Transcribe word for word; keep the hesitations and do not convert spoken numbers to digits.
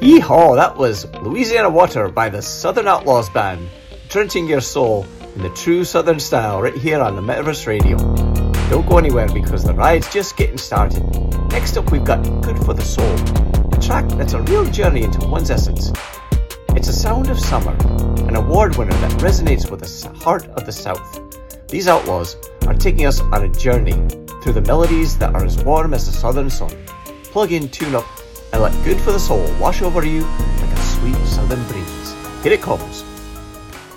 Yeehaw, that was Louisiana Water by the Southern Outlaws Band, drenching your soul in the true Southern style right here on the Metaverse Radio. Don't go anywhere because the ride's just getting started. Next up we've got Good for the Soul, a track that's a real journey into one's essence. It's a sound of summer, an award winner that resonates with the heart of the South. These outlaws are taking us on a journey through the melodies that are as warm as the southern sun. Plug in, tune up, and let Good for the Soul wash over you like a sweet southern breeze. Here it comes.